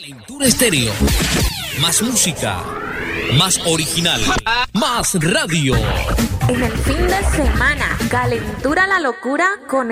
Calentura Estéreo. Más música, más original, más radio. En el fin de semana, Calentura la locura con